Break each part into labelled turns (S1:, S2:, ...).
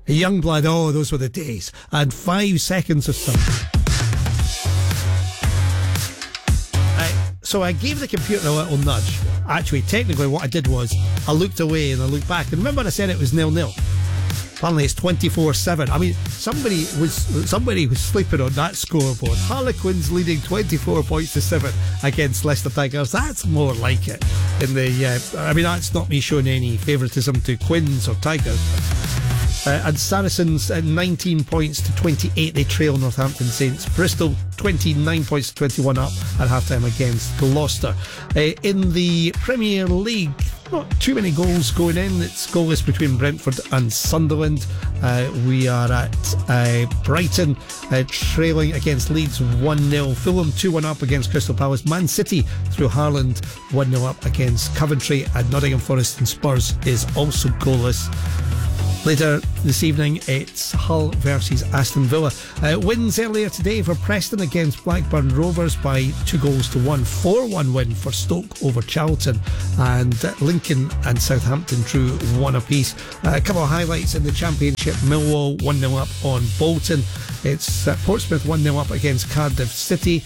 S1: Youngblood, oh, those were the days. And 5 seconds of sun. So I gave the computer a little nudge. Actually, technically what I did was I looked away and I looked back. And remember I said it was 0-0? Apparently it's 24-7. I mean, somebody was sleeping on that scoreboard. Harlequins leading 24 points to 7 against Leicester Tigers. That's more like it. In the, I mean, that's not me showing any favouritism to Quins or Tigers. And Saracens at 19 points to 28. They trail Northampton Saints. Bristol 29 points to 21 up at half-time against Gloucester. In the Premier League, not too many goals going in. It's goalless between Brentford and Sunderland. We are at Brighton trailing against Leeds 1-0. Fulham 2-1 up against Crystal Palace. Man City through Haaland 1-0 up against Coventry. And Nottingham Forest and Spurs is also goalless. Later this evening, it's Hull versus Aston Villa. Wins earlier today for Preston against Blackburn Rovers by 2-1. 4-1 win for Stoke over Charlton. And Lincoln and Southampton drew 1 apiece. A couple of highlights in the Championship. Millwall 1-0 up on Bolton. It's Portsmouth 1-0 up against Cardiff City.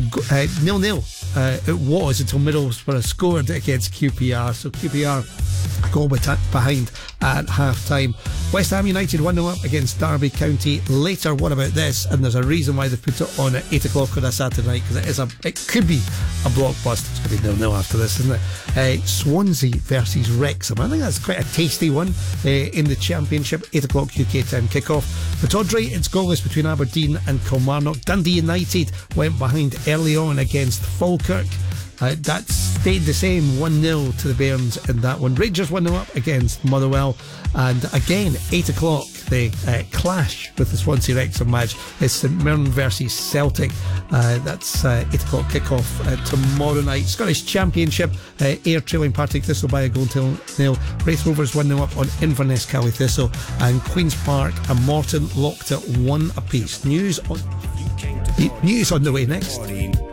S1: 0-0 it was until Middlesbrough scored against QPR. So QPR a goal behind at half-time. West Ham United 1-0 up against Derby County. Later, what about this? And there's a reason why they put it on at 8 o'clock on a Saturday night, because it could be a blockbuster. It's going to be 0-0 after this, isn't it? Swansea versus Wrexham. I think that's quite a tasty one in the Championship. 8 o'clock UK time kickoff. For Tawdry, it's goalless between Aberdeen and Kilmarnock. Dundee United went behind early on against Falkirk. That stayed the same, 1-0 to the Bairns in that one. Rangers 1-0 up against Motherwell. And again, 8 o'clock, they clash with the Swansea Wrexham match. It's St Mirren versus Celtic. That's 8 o'clock kickoff tomorrow night. Scottish Championship, Ayr trailing Partick Thistle by a goal to 0. Raith Rovers 1-0 up on Inverness Cowley Thistle. And Queen's Park and Morton locked at 1 apiece. News on the way next.